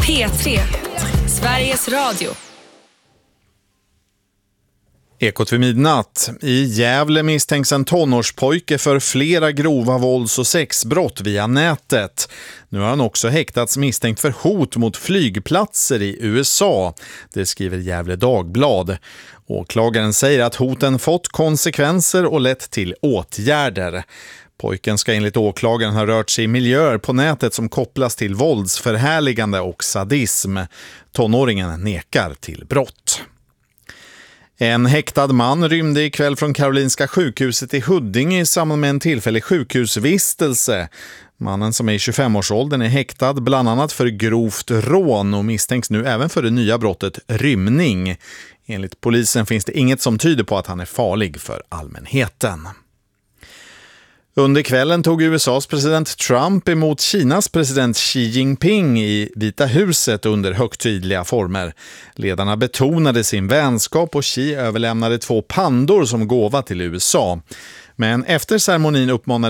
P3, Sveriges Radio. Ekot vid midnatt. I Gävle misstänks en tonårspojke för flera grova vålds- och sexbrott via nätet. Nu har han också häktats misstänkt för hot mot flygplatser i USA. Det skriver Gävle Dagblad. Åklagaren säger att hoten fått konsekvenser och lett till åtgärder. Pojken ska enligt åklagaren ha rört sig i miljöer på nätet som kopplas till våldsförhärligande och sadism. Tonåringen nekar till brott. En häktad man rymde ikväll från Karolinska sjukhuset i Huddinge i samband med en tillfällig sjukhusvistelse. Mannen, som är i 25-årsåldern, är häktad bland annat för grovt rån och misstänks nu även för det nya brottet rymning. Enligt polisen finns det inget som tyder på att han är farlig för allmänheten. Under kvällen tog USAs president Trump emot Kinas president Xi Jinping i Vita huset under högtidliga former. Ledarna betonade sin vänskap och Xi överlämnade 2 pandor som gåva till USA. Men efter ceremonin uppmanade